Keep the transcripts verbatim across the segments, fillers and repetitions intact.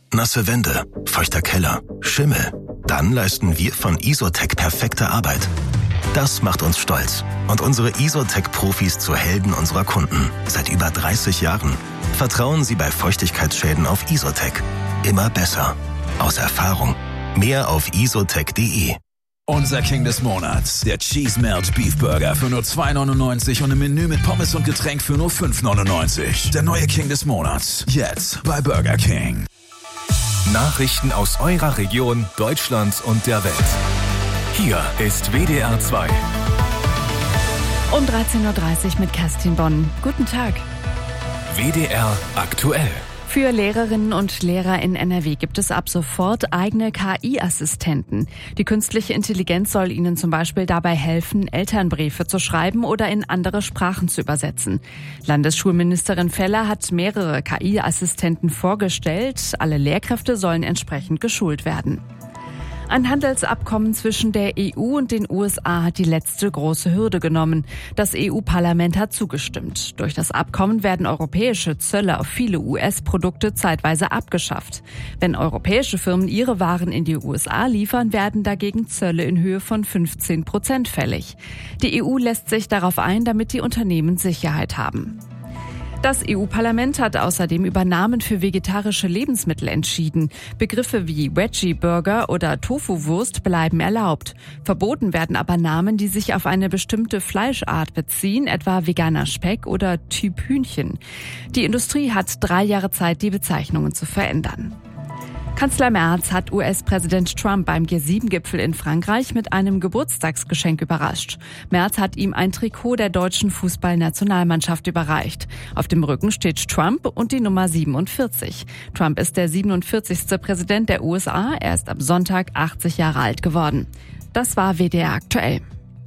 nasse Wände, feuchter Keller, Schimmel. Dann leisten wir von Isotec perfekte Arbeit. Das macht uns stolz und unsere Isotec-Profis zu Helden unserer Kunden. Seit über dreißig Jahren. Vertrauen Sie bei Feuchtigkeitsschäden auf Isotec. Immer besser. Aus Erfahrung. Mehr auf isotec punkt de. Unser King des Monats, der Cheese Melt Beef Burger für nur zwei neunundneunzig und im Menü mit Pommes und Getränk für nur fünf neunundneunzig. Der neue King des Monats, jetzt bei Burger King. Nachrichten aus eurer Region, Deutschland und der Welt. Hier ist W D R zwei. Um dreizehn Uhr dreißig mit Kerstin Bonn. Guten Tag. W D R aktuell. Für Lehrerinnen und Lehrer in N R W gibt es ab sofort eigene K I-Assistenten. Die künstliche Intelligenz soll ihnen zum Beispiel dabei helfen, Elternbriefe zu schreiben oder in andere Sprachen zu übersetzen. Landesschulministerin Feller hat mehrere K I-Assistenten vorgestellt. Alle Lehrkräfte sollen entsprechend geschult werden. Ein Handelsabkommen zwischen der E U und den U S A hat die letzte große Hürde genommen. Das E U-Parlament hat zugestimmt. Durch das Abkommen werden europäische Zölle auf viele U S-Produkte zeitweise abgeschafft. Wenn europäische Firmen ihre Waren in die U S A liefern, werden dagegen Zölle in Höhe von fünfzehn Prozent fällig. Die E U lässt sich darauf ein, damit die Unternehmen Sicherheit haben. Das E U-Parlament hat außerdem über Namen für vegetarische Lebensmittel entschieden. Begriffe wie Veggie-Burger oder Tofu-Wurst bleiben erlaubt. Verboten werden aber Namen, die sich auf eine bestimmte Fleischart beziehen, etwa veganer Speck oder Typ Hühnchen. Die Industrie hat drei Jahre Zeit, die Bezeichnungen zu verändern. Kanzler Merz hat U S-Präsident Trump beim G sieben Gipfel in Frankreich mit einem Geburtstagsgeschenk überrascht. Merz hat ihm ein Trikot der deutschen Fußballnationalmannschaft überreicht. Auf dem Rücken steht Trump und die Nummer siebenundvierzig. Trump ist der siebenundvierzigste Präsident der U S A. Er ist am Sonntag achtzig Jahre alt geworden. Das war W D R aktuell.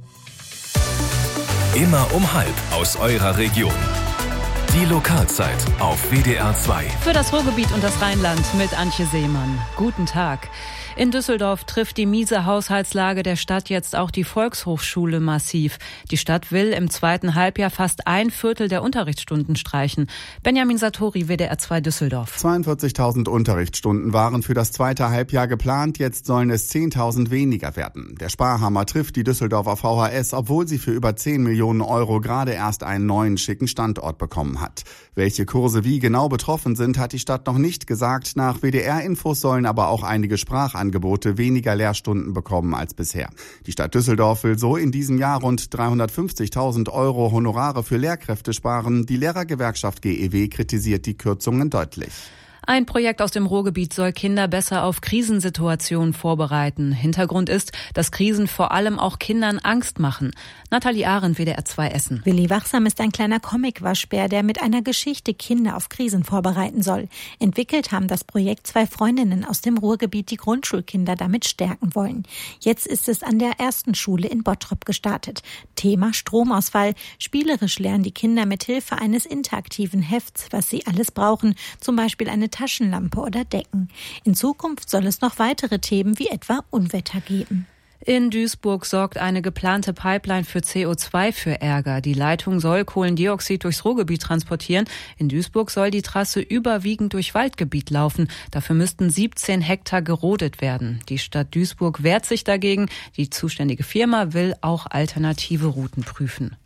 Immer um halb aus eurer Region. Die Lokalzeit auf W D R zwei. Für das Ruhrgebiet und das Rheinland mit Antje Seemann. Guten Tag. In Düsseldorf trifft die miese Haushaltslage der Stadt jetzt auch die Volkshochschule massiv. Die Stadt will im zweiten Halbjahr fast ein Viertel der Unterrichtsstunden streichen. Benjamin Satori, W D R zwei Düsseldorf. zweiundvierzigtausend Unterrichtsstunden waren für das zweite Halbjahr geplant. Jetzt sollen es zehntausend weniger werden. Der Sparhammer trifft die Düsseldorfer V H S, obwohl sie für über zehn Millionen Euro gerade erst einen neuen schicken Standort bekommen hat. Welche Kurse wie genau betroffen sind, hat die Stadt noch nicht gesagt. Nach W D R-Infos sollen aber auch einige Sprachangebote weniger Lehrstunden bekommen als bisher. Die Stadt Düsseldorf will so in diesem Jahr rund dreihundertfünfzigtausend Euro Honorare für Lehrkräfte sparen. Die Lehrergewerkschaft G E W kritisiert die Kürzungen deutlich. Ein Projekt aus dem Ruhrgebiet soll Kinder besser auf Krisensituationen vorbereiten. Hintergrund ist, dass Krisen vor allem auch Kindern Angst machen. Nathalie Arendt, W D R zwei Essen. Willi Wachsam ist ein kleiner Comic-Waschbär, der mit einer Geschichte Kinder auf Krisen vorbereiten soll. Entwickelt haben das Projekt zwei Freundinnen aus dem Ruhrgebiet, die Grundschulkinder damit stärken wollen. Jetzt ist es an der ersten Schule in Bottrop gestartet. Thema Stromausfall. Spielerisch lernen die Kinder mit Hilfe eines interaktiven Hefts, was sie alles brauchen, zum Beispiel eine Taschenlampe oder Decken. In Zukunft soll es noch weitere Themen wie etwa Unwetter geben. In Duisburg sorgt eine geplante Pipeline für C O zwei für Ärger. Die Leitung soll Kohlendioxid durchs Ruhrgebiet transportieren. In Duisburg soll die Trasse überwiegend durch Waldgebiet laufen. Dafür müssten siebzehn Hektar gerodet werden. Die Stadt Duisburg wehrt sich dagegen. Die zuständige Firma will auch alternative Routen prüfen.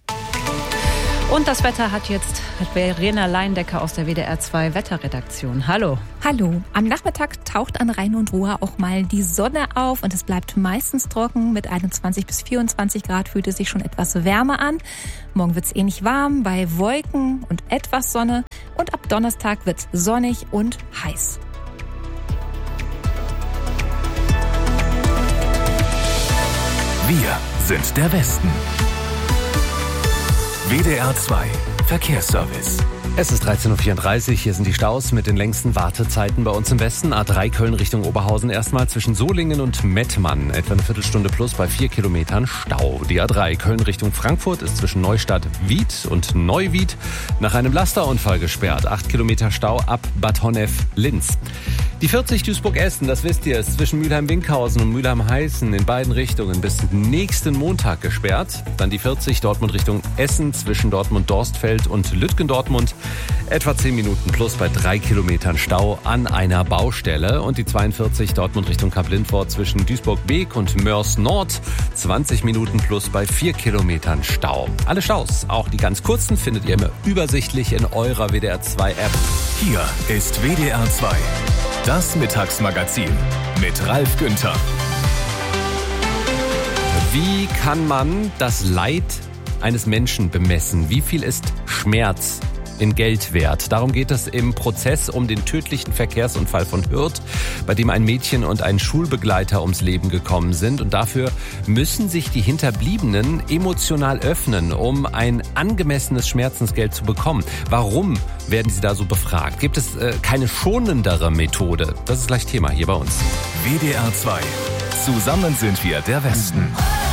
Und das Wetter hat jetzt Verena Leindecker aus der W D R zwei Wetterredaktion. Hallo. Hallo. Am Nachmittag taucht an Rhein und Ruhr auch mal die Sonne auf und es bleibt meistens trocken. Mit einundzwanzig bis vierundzwanzig Grad fühlt es sich schon etwas wärmer an. Morgen wird es ähnlich warm bei Wolken und etwas Sonne. Und ab Donnerstag wird es sonnig und heiß. Wir sind der Westen. W D R zwei Verkehrsservice. Es ist dreizehn Uhr vierunddreißig, hier sind die Staus mit den längsten Wartezeiten bei uns im Westen. A drei Köln Richtung Oberhausen erstmal zwischen Solingen und Mettmann. Etwa eine Viertelstunde plus bei vier Kilometern Stau. Die A drei Köln Richtung Frankfurt ist zwischen Neustadt-Wied und Neuwied nach einem Lasterunfall gesperrt. Acht Kilometer Stau ab Bad Honnef-Linz. Die vierzig Duisburg-Essen, das wisst ihr, ist zwischen Mülheim-Winkhausen und Mülheim-Heißen in beiden Richtungen bis nächsten Montag gesperrt. Dann die vierzig Dortmund Richtung Essen zwischen Dortmund-Dorstfeld und Lütgendortmund Etwa zehn Minuten plus bei drei Kilometern Stau an einer Baustelle. Und die zweiundvierzig Dortmund Richtung Kap-Lindfort zwischen Duisburg-Beek und Mörs Nord. zwanzig Minuten plus bei vier Kilometern Stau. Alle Staus, auch die ganz kurzen, findet ihr immer übersichtlich in eurer W D R zwei App. Hier ist W D R zwei. Das Mittagsmagazin mit Ralf Günther. Wie kann man das Leid eines Menschen bemessen? Wie viel ist Schmerz in Geld wert? Darum geht es im Prozess um den tödlichen Verkehrsunfall von Hürth, bei dem ein Mädchen und ein Schulbegleiter ums Leben gekommen sind. Und dafür müssen sich die Hinterbliebenen emotional öffnen, um ein angemessenes Schmerzensgeld zu bekommen. Warum werden sie da so befragt? Gibt es äh, keine schonendere Methode? Das ist gleich Thema hier bei uns. W D R zwei. Zusammen sind wir der Westen.